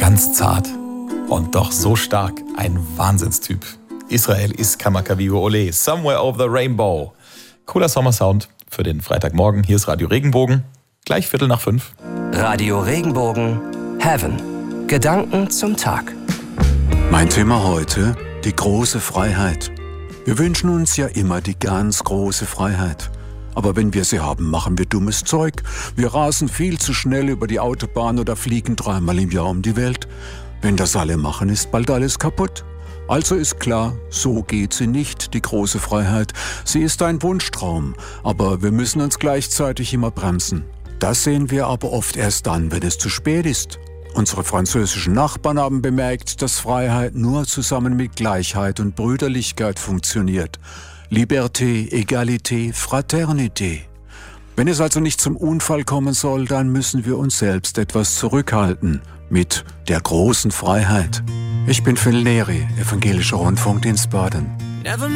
Ganz zart und doch so stark. Ein Wahnsinnstyp. Israel ist Kamakawiwo Ole. Somewhere over the Rainbow. Cooler Sommersound für den Freitagmorgen. Hier ist Radio Regenbogen. Gleich 4:45. Radio Regenbogen Heaven. Gedanken zum Tag. Mein Thema heute: die große Freiheit. Wir wünschen uns ja immer die ganz große Freiheit. Aber wenn wir sie haben, machen wir dummes Zeug. Wir rasen viel zu schnell über die Autobahn oder fliegen 3-mal im Jahr um die Welt. Wenn das alle machen, ist bald alles kaputt. Also ist klar, so geht sie nicht, die große Freiheit. Sie ist ein Wunschtraum, aber wir müssen uns gleichzeitig immer bremsen. Das sehen wir aber oft erst dann, wenn es zu spät ist. Unsere französischen Nachbarn haben bemerkt, dass Freiheit nur zusammen mit Gleichheit und Brüderlichkeit funktioniert. Liberté, Egalité, Fraternité. Wenn es also nicht zum Unfall kommen soll, dann müssen wir uns selbst etwas zurückhalten mit der großen Freiheit. Ich bin Phil Neri, Evangelischer Rundfunkdienst Baden.